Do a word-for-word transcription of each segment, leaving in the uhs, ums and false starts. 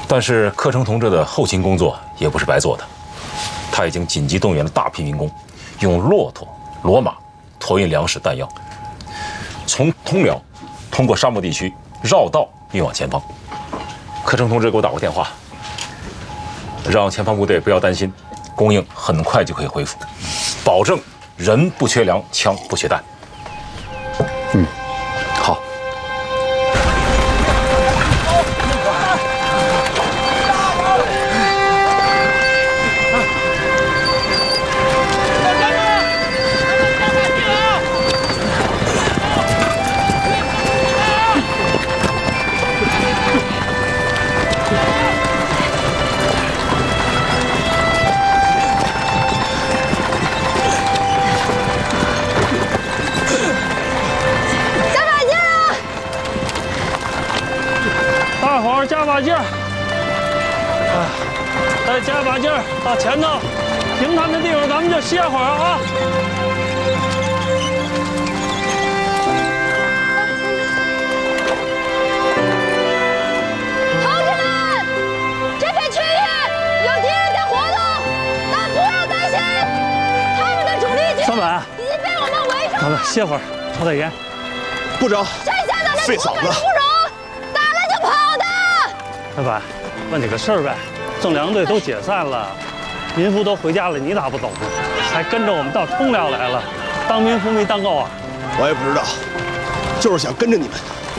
但是柯城同志的后勤工作也不是白做的，他已经紧急动员了大批民工，用骆驼、骡马驮运粮食弹药，从通辽通过沙漠地区绕道运往前方。柯城同志给我打过电话，让前方部队不要担心，供应很快就可以恢复，保证人不缺粮，枪不缺弹。 嗯，好。 加把劲儿！哎，再加把劲儿，到前头平坦的地方，咱们就歇会儿啊！ 同志们，这片区域有敌人在活动，但不要担心，他们的主力军三百已经被我们围住了。 咱们歇会儿，抽点烟。 部长， 剩下的费嫂子。 老板，问你个事儿呗，正粮队都解散了，民夫都回家了，你咋不走呢？还跟着我们到通辽来了，当民夫没当够啊？ 我也不知道，就是想跟着你们。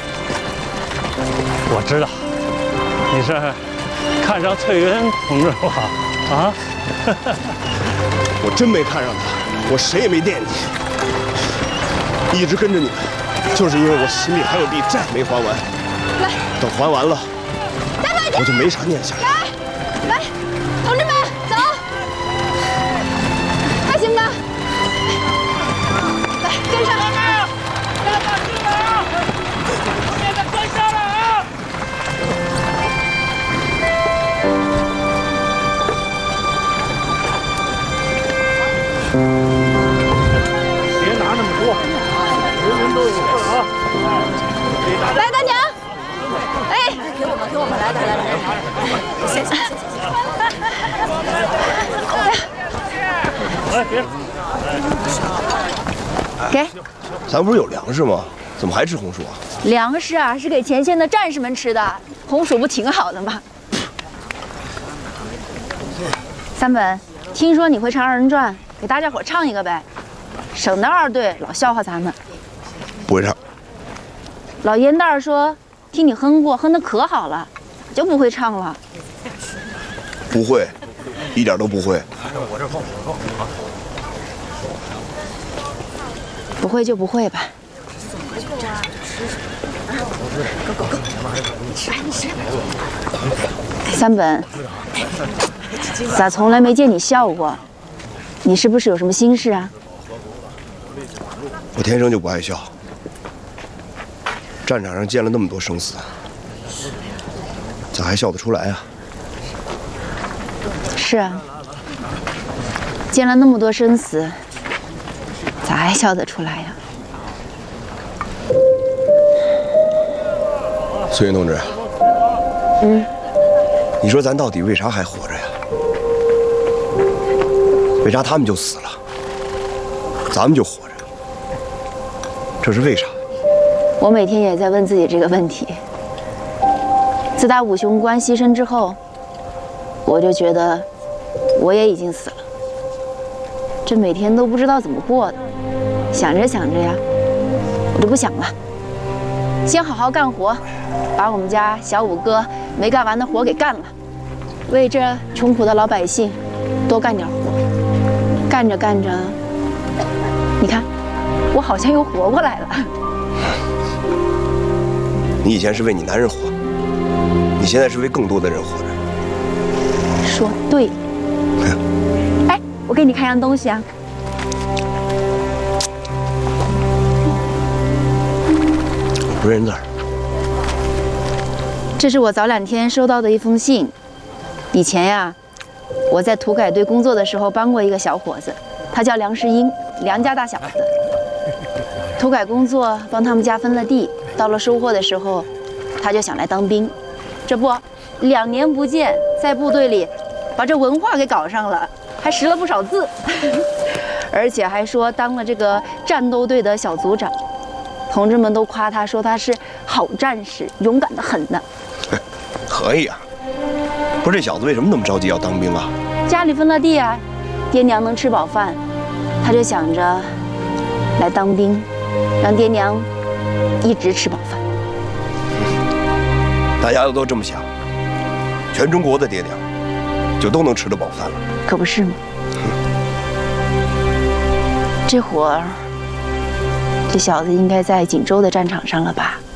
我知道，你是看上翠云同志了啊？ 我真没看上他，我谁也没惦记，一直跟着你们，就是因为我心里还有笔债没还完。 来， 等还完了。 我就没啥念想了。 来，来，同志们，走，还行吧？来，跟上。加把劲啊！后面的跟上了啊！ 别拿那么多，人人都有份啊！ 来，大娘。 哎，给我们，给我们，来来来来来，谢谢谢谢。 来，别， 给。 咱不是有粮食吗？怎么还吃红薯啊？ 粮食啊，是给前线的战士们吃的，红薯不挺好的吗？三本，听说你会唱二人转，给大家伙唱一个呗，省得二队老笑话咱们。 不会唱。 老烟袋说。 听你哼过，哼得可好了，就不会唱了。 不会，一点都不会。 不会就不会吧。三本，咋从来没见你笑过？你是不是有什么心事啊？ 我天生就不爱笑。 战场上见了那么多生死，咋还笑得出来啊？ 是啊，见了那么多生死，咋还笑得出来呀？ 孙云同志， 嗯， 你说咱到底为啥还活着呀？为啥他们就死了，咱们就活着？这是为啥？ 我每天也在问自己这个问题。自打五雄关牺牲之后，我就觉得我也已经死了。这每天都不知道怎么过的，想着想着呀，我就不想了，先好好干活，把我们家小五哥没干完的活给干了，为这穷苦的老百姓多干点活。干着干着，你看，我好像又活过来了。 你以前是为你男人活，你现在是为更多的人活着。 说对了。哎，我给你看样东西啊。 不认字儿。 这是我早两天收到的一封信。以前呀，我在土改队工作的时候帮过一个小伙子，他叫梁世英，梁家大小子。土改工作帮他们家分了地。 到了收获的时候，他就想来当兵，这不， 两年不见，在部队里把这文化给搞上了，还识了不少字，而且还说当了这个战斗队的小组长，同志们都夸他说他是好战士，勇敢的很呢。 可以啊，不是这小子为什么那么着急要当兵啊？ 家里分了地啊，爹娘能吃饱饭，他就想着来当兵，让爹娘一直吃饱饭。 大家都这么想，全中国的爹娘就都能吃得饱饭了， 可不是吗？这会儿，这小子应该在锦州的战场上了吧？